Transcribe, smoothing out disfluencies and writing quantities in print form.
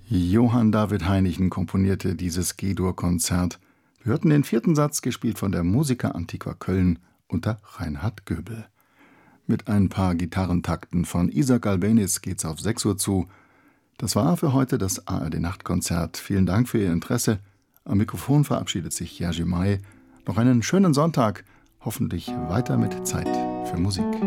Johann David Heinichen komponierte dieses G-Dur-Konzert. Wir hörten den vierten Satz, gespielt von der Musica Antiqua Köln unter Reinhard Göbel. Mit ein paar Gitarrentakten von Isaac Albéniz geht's auf 6 Uhr zu. Das war für heute das ARD-Nachtkonzert. Vielen Dank für Ihr Interesse. Am Mikrofon verabschiedet sich Jerzy May. Noch einen schönen Sonntag, hoffentlich weiter mit Zeit für Musik.